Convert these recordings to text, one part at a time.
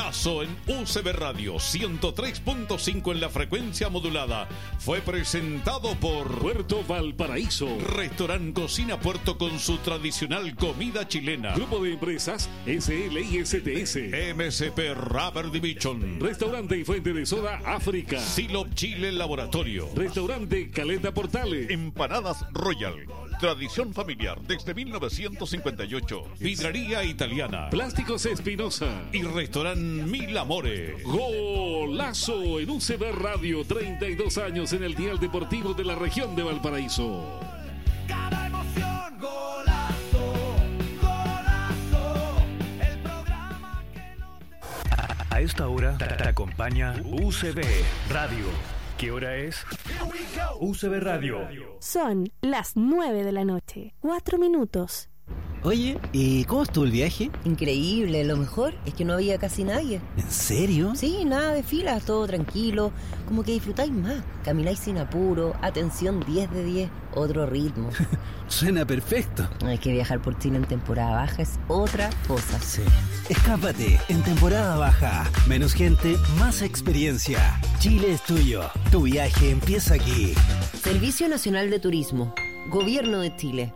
Golazo en UCB Radio 103.5 en la frecuencia modulada. Fue presentado por Puerto Valparaíso. Restaurant Cocina Puerto con su tradicional comida chilena. Grupo de empresas SLISTS. MSP Rubber Division. Restaurante y fuente de soda África. Silop Chile Laboratorio. Restaurante Caleta Portales. Empanadas Royal. Tradición familiar desde 1958. Vidrería italiana. Plásticos Espinosa. Y restaurante Mil Amores. Golazo en UCB Radio. 32 años en el dial deportivo de la región de Valparaíso. Cada emoción, golazo, golazo. El programa que no te... A esta hora te acompaña UCB Radio. ¿Qué hora es? UCB Radio. Son las 9 de la noche. 4 minutos. Oye, ¿y cómo estuvo el viaje? Increíble, lo mejor es que no había casi nadie. ¿En serio? Sí, nada de filas, todo tranquilo, como que disfrutáis más, camináis sin apuro, atención 10 de 10, otro ritmo. Suena perfecto. Es que viajar por Chile en temporada baja es otra cosa. Sí. Escápate en temporada baja. Menos gente, más experiencia. Chile es tuyo. Tu viaje empieza aquí. Servicio Nacional de Turismo, Gobierno de Chile.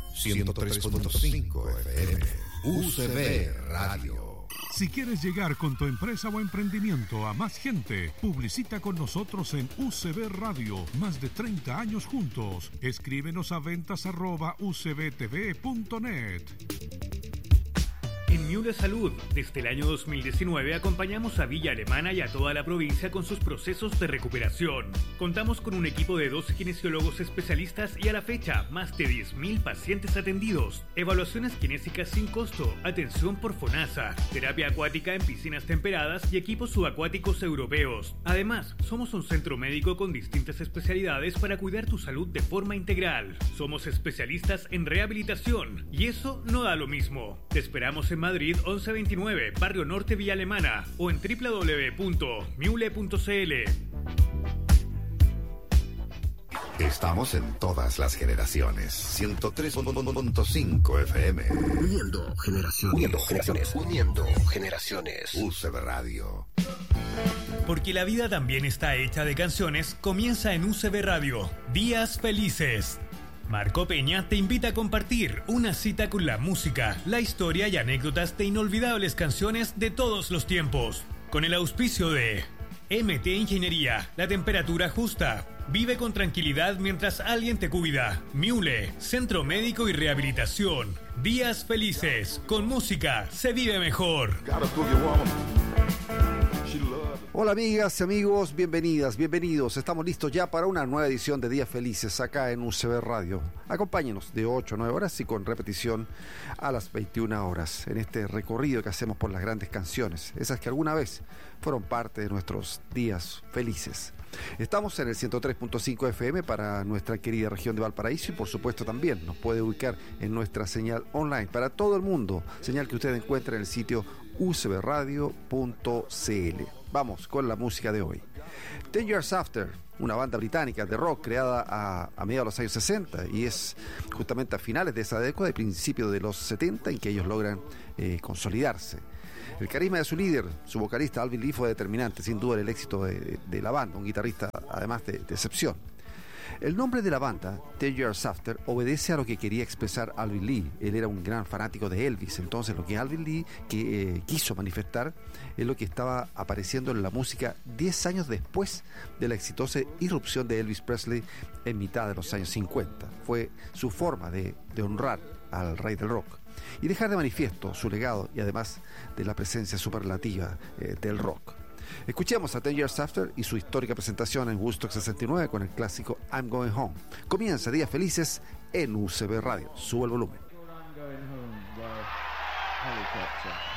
103.5 FM, UCB Radio. Si quieres llegar con tu empresa o emprendimiento a más gente, publicita con nosotros en UCB Radio. Más de 30 años juntos. Escríbenos a ventas@ucbtv.net. En Miule Salud, desde el año 2019 acompañamos a Villa Alemana y a toda la provincia con sus procesos de recuperación. Contamos con un equipo de 12 kinesiólogos especialistas y a la fecha más de 10.000 pacientes atendidos. Evaluaciones kinésicas sin costo, atención por FONASA, terapia acuática en piscinas temperadas y equipos subacuáticos europeos. Además, somos un centro médico con distintas especialidades para cuidar tu salud de forma integral. Somos especialistas en rehabilitación y eso no da lo mismo. Te esperamos en Madrid 1129, Barrio Norte, Villa Alemana o en www.miule.cl. Estamos en todas las generaciones. 103.5 FM. Uniendo generaciones. Uniendo generaciones. UCB Radio. Porque la vida también está hecha de canciones, comienza en UCB Radio. Días Felices. Marco Peña te invita a compartir una cita con la música, la historia y anécdotas de inolvidables canciones de todos los tiempos. Con el auspicio de MT Ingeniería, la temperatura justa. Vive con tranquilidad mientras alguien te cuida. Miule, Centro Médico y Rehabilitación. Días Felices. Con música se vive mejor. Hola amigas y amigos, bienvenidas, bienvenidos. Estamos listos ya para una nueva edición de Días Felices acá en UCB Radio. Acompáñenos de 8 a 9 horas y con repetición a las 21 horas en este recorrido que hacemos por las grandes canciones, esas que alguna vez fueron parte de nuestros días felices. Estamos en el 103.5 FM para nuestra querida región de Valparaíso y por supuesto también nos puede ubicar en nuestra señal online para todo el mundo, señal que usted encuentra en el sitio ucbradio.cl. Vamos con la música de hoy. 10 Years After, una banda británica de rock creada a mediados de los años 60 y es justamente a finales de esa década y principios de los 70 en que ellos logran consolidarse. El carisma de su líder, su vocalista Alvin Lee, fue determinante sin duda en el éxito de la banda, un guitarrista además de excepción. El nombre de la banda, 10 Years After, obedece a lo que quería expresar Alvin Lee. Él era un gran fanático de Elvis, entonces lo que Alvin Lee quiso manifestar es lo que estaba apareciendo en la música 10 años después de la exitosa irrupción de Elvis Presley en mitad de los años 50. Fue su forma de honrar al rey del rock y dejar de manifiesto su legado y además de la presencia superlativa del rock. Escuchemos a 10 Years After y su histórica presentación en Woodstock 69 con el clásico I'm Going Home. Comienza Días Felices en UCB Radio. Sube el volumen. I'm going home by helicopter.